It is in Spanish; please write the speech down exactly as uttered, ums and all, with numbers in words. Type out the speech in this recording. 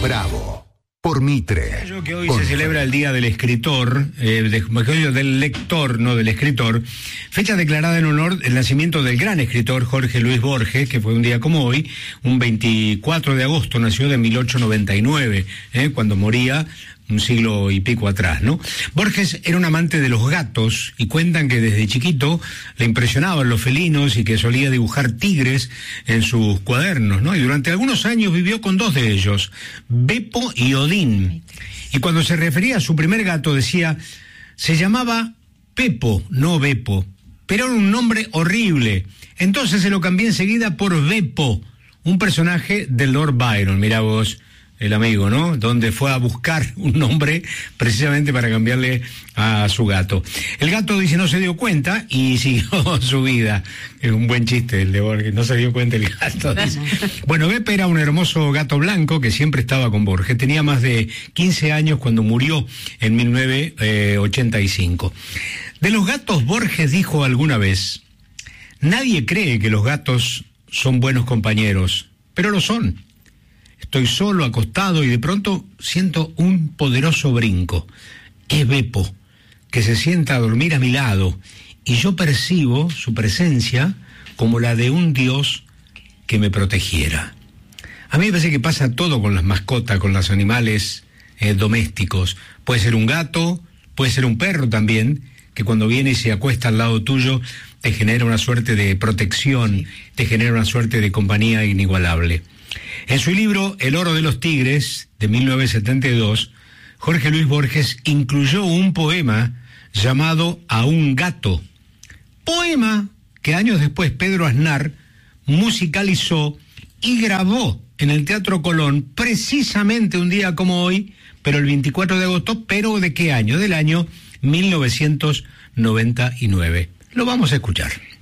Bravo. Por Mitre. Yo que hoy se celebra el Día del Escritor, eh, de, del lector, no del escritor, fecha declarada en honor del nacimiento del gran escritor Jorge Luis Borges, que fue un día como hoy, un veinticuatro de agosto, nació de mil ochocientos noventa y nueve, eh, cuando moría un siglo y pico atrás, ¿no? Borges era un amante de los gatos y cuentan que desde chiquito le impresionaban los felinos y que solía dibujar tigres en sus cuadernos, ¿no? Y durante algunos años vivió con dos de ellos, Beppo y Odín. Y cuando se refería a su primer gato decía, se llamaba Pepo, no Beppo, pero era un nombre horrible. Entonces se lo cambié enseguida por Beppo, un personaje de Lord Byron, mirá vos. El amigo, ¿no? Donde fue a buscar un nombre precisamente para cambiarle a su gato. El gato dice no se dio cuenta y siguió su vida. Es un buen chiste el de Borges, no se dio cuenta el gato. Dice. Bueno, Beppe era un hermoso gato blanco que siempre estaba con Borges. Tenía más de quince años cuando murió en mil novecientos ochenta y cinco. De los gatos, Borges dijo alguna vez, nadie cree que los gatos son buenos compañeros, pero lo son. Estoy solo, acostado, y de pronto siento un poderoso brinco. Es Beppo, que se sienta a dormir a mi lado, y yo percibo su presencia como la de un dios que me protegiera. A mí me parece que pasa todo con las mascotas, con los animales eh, domésticos. Puede ser un gato, puede ser un perro también, que cuando viene y se acuesta al lado tuyo, te genera una suerte de protección, te genera una suerte de compañía inigualable. En su libro El oro de los tigres, de mil novecientos setenta y dos, Jorge Luis Borges incluyó un poema llamado A un gato. Poema que años después Pedro Aznar musicalizó y grabó en el Teatro Colón, precisamente un día como hoy, pero el veinticuatro de agosto, pero ¿de qué año? Del año mil novecientos noventa y nueve. Lo vamos a escuchar.